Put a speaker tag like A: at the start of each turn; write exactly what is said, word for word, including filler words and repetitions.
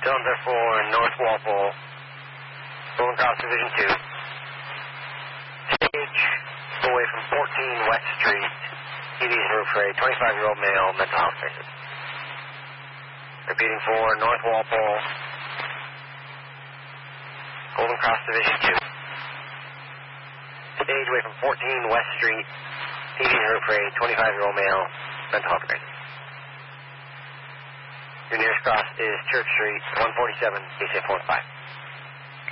A: Cylinder for North Walpole, Golden Cross Division two. Stage away from fourteen West Street, T V's roof rate, twenty-five-year-old male, mental health patient. Repeating for North Walpole, Golden Cross Division two. Stage away from fourteen West Street, T V's roof rate, twenty-five-year-old male, mental health patient. Your nearest cross is Church Street, one forty-seven, D C four five.